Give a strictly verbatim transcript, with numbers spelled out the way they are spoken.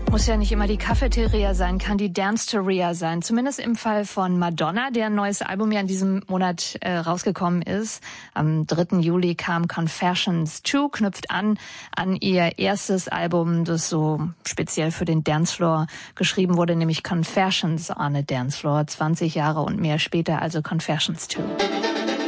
Muss ja nicht immer die Cafeteria sein, kann die Dance-Teria sein. Zumindest im Fall von Madonna, deren neues Album ja in diesem Monat äh, rausgekommen ist. Am dritten Juli kam Confessions zwei, knüpft an an ihr erstes Album, das so speziell für den Dancefloor geschrieben wurde, nämlich Confessions on a Dancefloor. zwanzig Jahre und mehr später, also Confessions zwei.